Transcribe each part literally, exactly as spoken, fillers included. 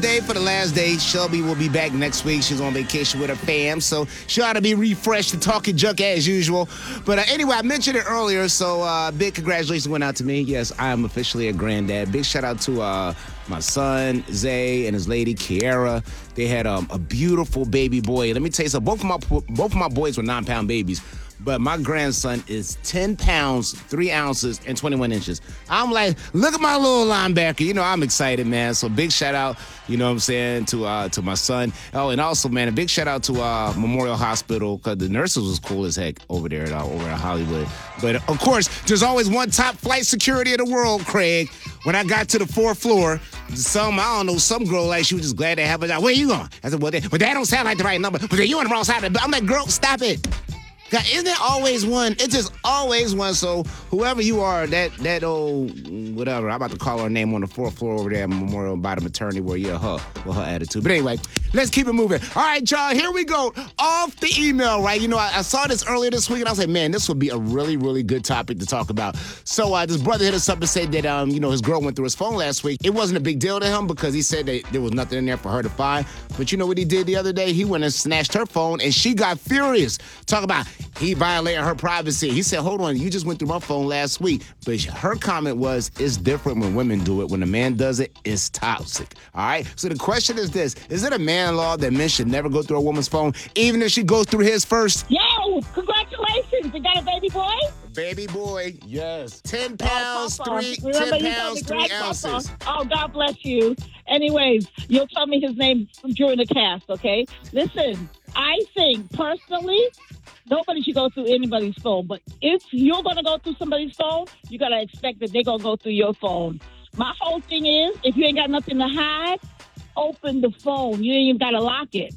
Day for the last day. Shelby will be back next week. She's on vacation with her fam, so she ought to be refreshed and talking junk as usual. But uh, anyway, I mentioned it earlier, so uh, big congratulations went out to me. Yes, I am officially a granddad. Big shout out to uh, my son, Zay, and his lady, Kiara. They had um, a beautiful baby boy. Let me tell you something. Both of my, both of my boys were nine-pound babies. But my grandson is ten pounds, three ounces, and twenty-one inches. I'm like, look at my little linebacker. You know, I'm excited, man. So big shout out, you know what I'm saying, to uh, to my son. Oh, and also, man, a big shout out to uh, Memorial Hospital, because the nurses was cool as heck over there, uh, over in Hollywood. But, of course, there's always one top flight security in the world, Craig. When I got to the fourth floor, some, I don't know, some girl, like, she was just glad to have a job. Where you going? I said, well, that, well, that don't sound like the right number. But you on the wrong side of it. I'm like, girl, stop it. God, isn't there always one? It's just always one. So whoever you are, that that old whatever, I'm about to call her name on the fourth floor over there at Memorial by the maternity where you're her with her attitude. But anyway, let's keep it moving. All right, y'all, here we go. Off the email, right? You know, I, I saw this earlier this week, and I was like, man, this would be a really, really good topic to talk about. So uh, this brother hit us up and said that, um, you know, his girl went through his phone last week. It wasn't a big deal to him because he said that there was nothing in there for her to find. But you know what he did the other day? He went and snatched her phone, and she got furious. Talk about he violated her privacy. He said, hold on, you just went through my phone last week. But her comment was, it's different when women do it. When a man does it, it's toxic. All right? So the question is this. Is it a man law that men should never go through a woman's phone, even if she goes through his first? Yo, congratulations. You got a baby boy? Baby boy, yes. Ten pounds, oh, three, Remember, ten pounds, three ounces. Oh, God bless you. Anyways, you'll tell me his name during the cast, okay? Listen, I think personally, nobody should go through anybody's phone. But if you're going to go through somebody's phone, you got to expect that they're going to go through your phone. My whole thing is, if you ain't got nothing to hide, open the phone. You ain't even got to lock it.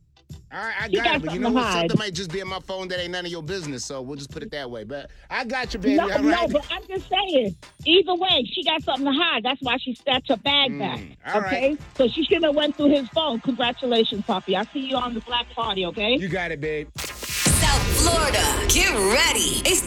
All right, I You got, got it, but you something know to what? hide. Something might just be in my phone that ain't none of your business, so we'll just put it that way. But I got you, baby. No, All no, right. but I'm just saying, either way, she got something to hide. That's why she snatched her bag Mm, back, all okay? right. So she shouldn't have went through his phone. Congratulations, Poppy. I'll see you on the Black Party, okay? You got it, babe. South Florida, get ready. It's